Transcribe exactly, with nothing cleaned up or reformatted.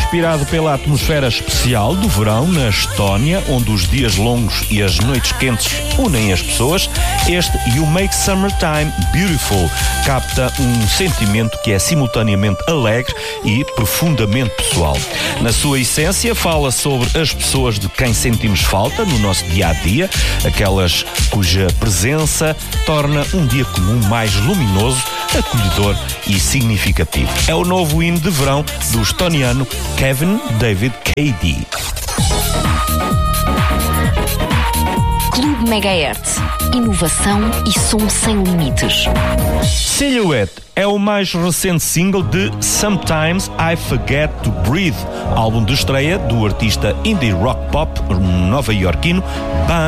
inspirado pela atmosfera especial do verão na Estónia, onde os dias longos e as noites quentes unem as pessoas, este You Make Summertime Beautiful capta um sentimento que é simultaneamente alegre e profundamente pessoal. Na sua essência, fala sobre as pessoas de quem sentimos falta no nosso dia-a-dia, aquelas cuja presença torna um dia comum mais luminoso, acolhedor e significativo. É o novo hino de verão do estoniano Kevin David Cady. Clube Megahertz. Inovação e som sem limites. Silhouette é o mais recente single de Sometimes I Forget to Breathe, álbum de estreia do artista indie rock pop nova-iorquino Ban